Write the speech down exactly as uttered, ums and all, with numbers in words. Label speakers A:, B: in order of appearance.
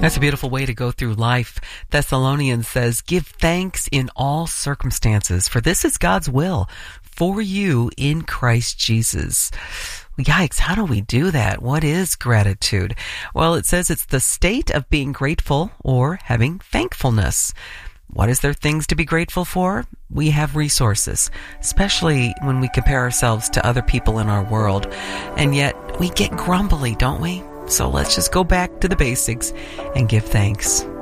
A: That's a beautiful way to go through life. Thessalonians says, give thanks in all circumstances, for this is God's will for you in Christ Jesus. Yikes, how do we do that? What is gratitude? Well, it says it's the state of being grateful or having thankfulness. What is there things to be grateful for? We have resources, especially when we compare ourselves to other people in our world. And yet we get grumbly, don't we? So let's just go back to the basics and give thanks.